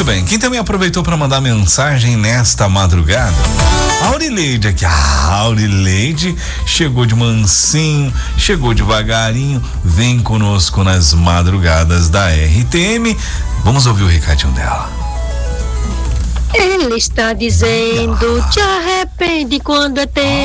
bem. Quem também aproveitou para mandar mensagem nesta madrugada? A Aurileide aqui. A Aurileide chegou de mansinho, chegou devagarinho, vem conosco nas madrugadas da RTM. Vamos ouvir o recadinho dela. Ele está dizendo, te arrepende quando é tempo.